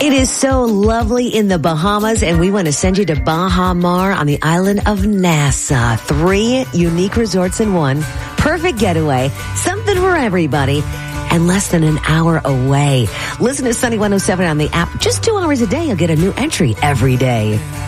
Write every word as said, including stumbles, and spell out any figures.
It is so lovely in the Bahamas, and we want to send you to Baha Mar on the island of Nassau. Three unique resorts in one. Perfect getaway. Something for everybody. And less than an hour away. Listen to Sunny one oh seven on the app. Just two hours a day, you'll get a new entry every day.